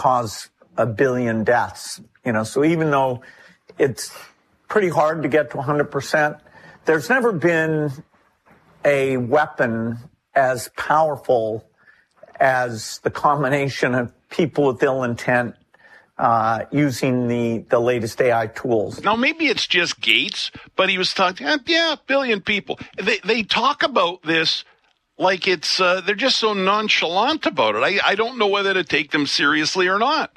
cause 1 billion deaths. So even though it's pretty hard to get to 100%, there's never been a weapon as powerful as the combination of people with ill intent using the latest AI tools. Now, maybe it's just Gates, but he was talking, 1 billion people. They talk about this like it's, they're just so nonchalant about it. I don't know whether to take them seriously or not.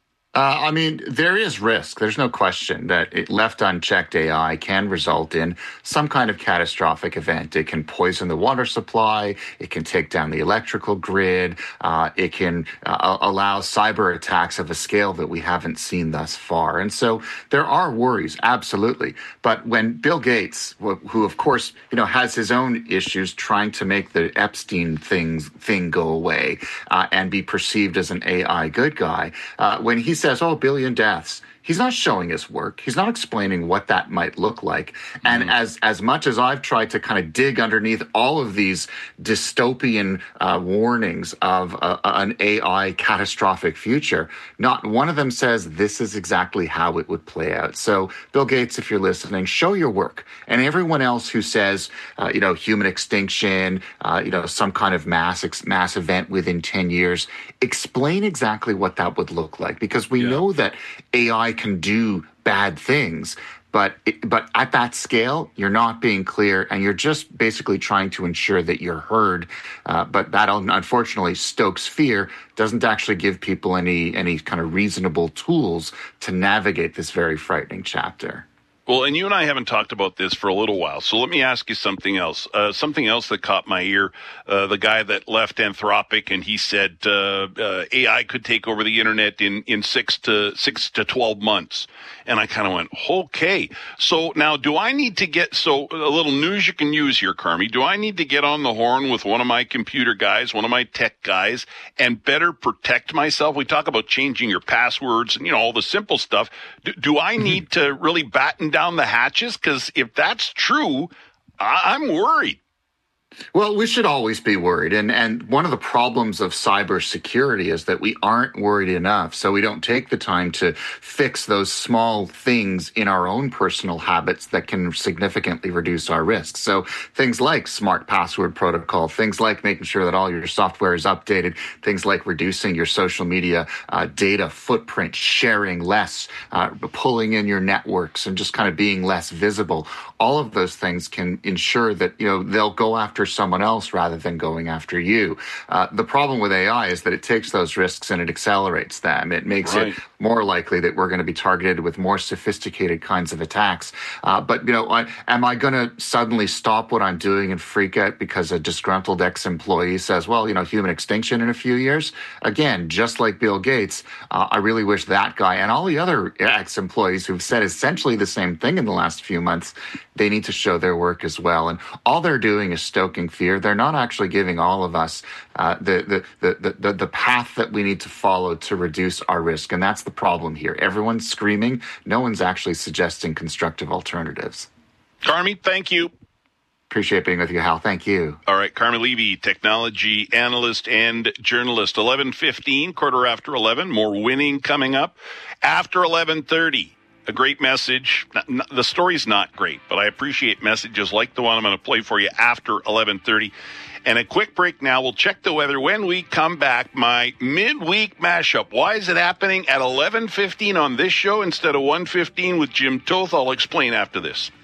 There is risk. There's no question that left unchecked AI can result in some kind of catastrophic event. It can poison the water supply. It can take down the electrical grid. It can allow cyber attacks of a scale that we haven't seen thus far. And so there are worries, absolutely. But when Bill Gates, who of course, has his own issues trying to make the Epstein thing go away and be perceived as an AI good guy, when he says, 1 billion deaths, he's not showing his work. He's not explaining what that might look like. And as much as I've tried to kind of dig underneath all of these dystopian warnings of an AI catastrophic future, not one of them says this is exactly how it would play out. So, Bill Gates, if you're listening, show your work. And everyone else who says, human extinction, some kind of mass event within 10 years, explain exactly what that would look like. Because we know that AI can do bad things, but at that scale, you're not being clear, and you're just basically trying to ensure that you're heard. But that unfortunately stokes fear, doesn't actually give people any kind of reasonable tools to navigate this very frightening chapter. Well, and you and I haven't talked about this for a little while, so let me ask you something else. Something else that caught my ear, the guy that left Anthropic, and he said AI could take over the internet in 6 to 12 months. And I kind of went, okay. So now do I need to a little news you can use here, Carmi. Do I need to get on the horn with one of my computer guys, one of my tech guys, and better protect myself? We talk about changing your passwords and, all the simple stuff. Do I need to really batten down the hatches? Because if that's true, I'm worried. Well, we should always be worried. And one of the problems of cybersecurity is that we aren't worried enough. So we don't take the time to fix those small things in our own personal habits that can significantly reduce our risks. So things like smart password protocol, things like making sure that all your software is updated, things like reducing your social media data footprint, sharing less, pulling in your networks, and just kind of being less visible. All of those things can ensure that, they'll go after someone else rather than going after you. The problem with AI is that it takes those risks and it accelerates them. It makes it more likely that we're going to be targeted with more sophisticated kinds of attacks. But am I going to suddenly stop what I'm doing and freak out because a disgruntled ex-employee says, well, human extinction in a few years? Again, just like Bill Gates, I really wish that guy and all the other ex-employees who've said essentially the same thing in the last few months, they need to show their work as well. And all they're doing is stoking fear. They're not actually giving all of us the path that we need to follow to reduce our risk. And that's the problem here. Everyone's screaming. No one's actually suggesting constructive alternatives. Carmi, thank you. Appreciate being with you, Hal. Thank you. All right, Carmi Levy, technology analyst and journalist. 11:15, quarter after 11. More winning coming up. After 11:30. A great message. The story's not great, but I appreciate messages like the one I'm going to play for you after 11:30. And a quick break now. We'll check the weather when we come back. My midweek mashup. Why is it happening at 11:15 on this show instead of 1:15 with Jim Toth? I'll explain after this.